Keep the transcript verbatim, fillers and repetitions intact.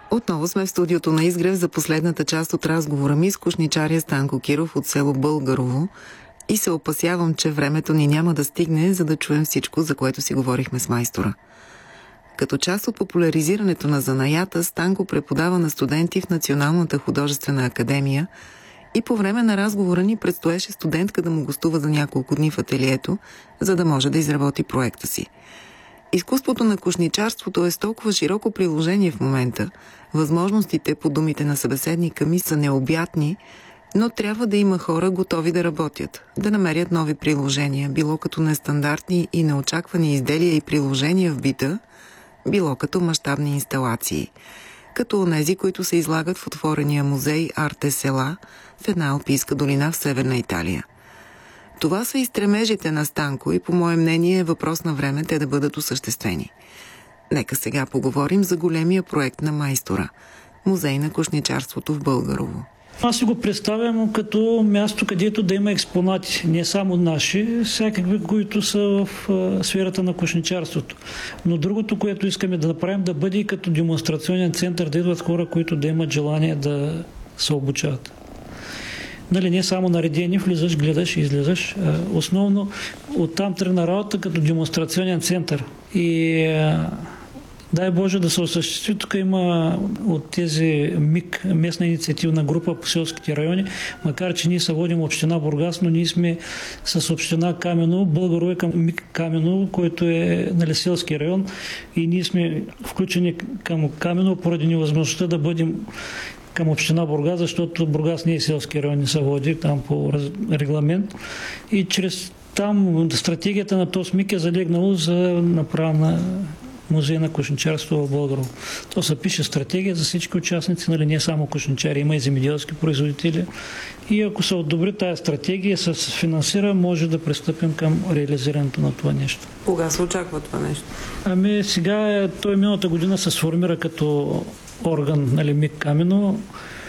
Отново сме в студиото на Изгрев за последната част от разговора ми с кошничаря Станко Киров от село Българово и се опасявам, че времето ни няма да стигне, за да чуем всичко, за което си говорихме с майстора. Като част от популяризирането на занаята, Станко преподава на студенти в Националната художествена академия и по време на разговора ни предстоеше студентка да му гостува за няколко дни в ателието, за да може да изработи проекта си. Изкуството на кошничарството е с толкова широко приложение в момента. Възможностите, по думите на събеседника ми, са необятни, но трябва да има хора готови да работят, да намерят нови приложения, било като нестандартни и неочаквани изделия и приложения в бита, било като мащабни инсталации, като онези, които се излагат в отворения музей Арте Села в една алпийска долина в Северна Италия. Това са и стремежите на Станко и по мое мнение е въпрос на време те да бъдат осъществени. Нека сега поговорим за големия проект на майстора – Музей на кошничарството в Българово. Аз си го представям като място, където да има експонати, не само наши, всякакви, които са в сферата на кошничарството. Но другото, което искаме да направим, да бъде като демонстрационен център, да идват хора, които да имат желание да се обучават. Нали, не само наредени, влизаш, гледаш и излизаш. Основно оттам тръгна работа като демонстрационен център. И дай Боже да се осъществи. Тук има от тези МИК, местна инициативна група по селските райони, макар че ние се водим община Бургас, но ние сме с община Камено, Българово е към МИК Камено, който е нали, селски район и ние сме включени към Камено поради невъзможността да бъдем към община Бургас, защото Бургас не е селски район, не се води там по регламент. И чрез там стратегията на този МИК е залегнало за направа на музей на кошничарство в Българово. То се пише стратегия за всички участници, нали не само кошничари, има и земеделски производители. И ако се одобри тази стратегия, се финансира, може да пристъпим към реализирането на това нещо. Кога се очаква това нещо? Ами сега, той миналата година се сформира като орган, нали, МИК Камено.